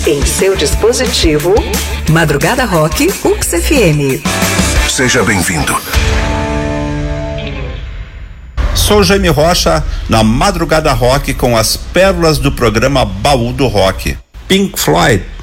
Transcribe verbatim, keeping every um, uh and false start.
Em seu dispositivo, Madrugada Rock U X F M. Seja bem-vindo. Sou Jaime Rocha, na Madrugada Rock, com as pérolas do programa Baú do Rock. Pink Floyd,